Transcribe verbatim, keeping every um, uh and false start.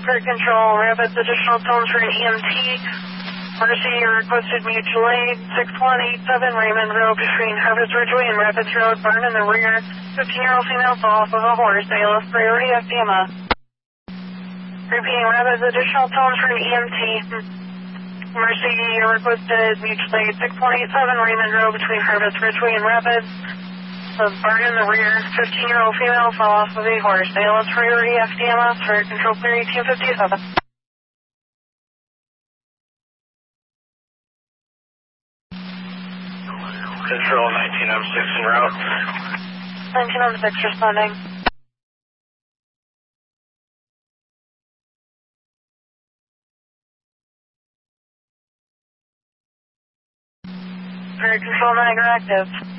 Air Control, Rapids, additional tones for an E M T. Mercy, requested mutual aid, six one eight seven Raymond Road between Harvest Ridgeway and Rapids Road, barn in the rear. fifteen-year-old female fell off of a horse, bailiff, priority F D M A. Repeating, Rapids, additional tones for an E M T. Mercy, requested mutual aid, six one eight seven Raymond Road between Harvest Ridgeway and Rapids. The barn in the rear, fifteen-year-old female fell off of a horse, bailiff, priority F D M A, for control clear eighteen fifty-seven. Control nineteen oh six en route. nineteen oh six responding. Air Control Niagara active.